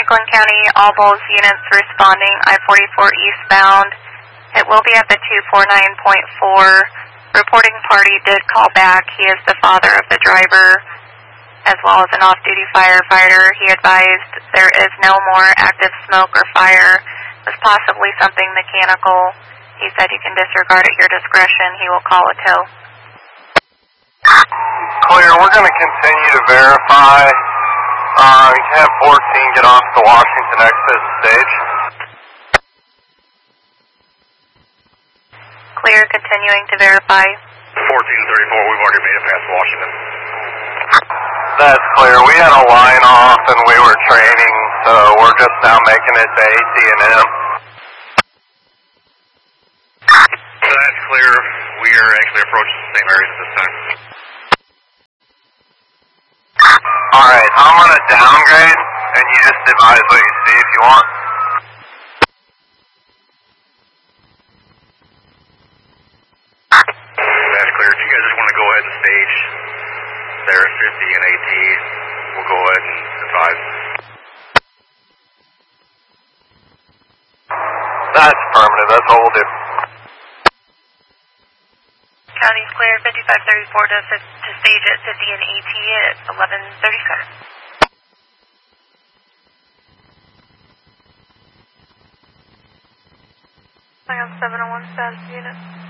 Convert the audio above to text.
Franklin County, all Bulls units responding I-44 eastbound. It will be at the 249.4. Reporting party did call back. He is the father of the driver, as well as an off-duty firefighter. He advised there is no more active smoke or fire. It was possibly something mechanical. He said you can disregard at your discretion. He will call a tow. Clear, we're going to continue to verify. You can have 14 get off the Washington exit stage. Clear, continuing to verify. 1434, we've already made it past Washington. That's clear. We had a line off and we were training, so we're just now making it to AT&M. So that's clear. We are actually approaching the same areas at this time. Alright, I'm going to downgrade, and you just advise what you see if you want. That's clear. If you guys just want to go ahead and stage there at 50 and AT, we'll go ahead and advise. That's affirmative. That's what we'll do. County's clear, 5534 to stage at 50 and AT at 1137. I have 701 status unit.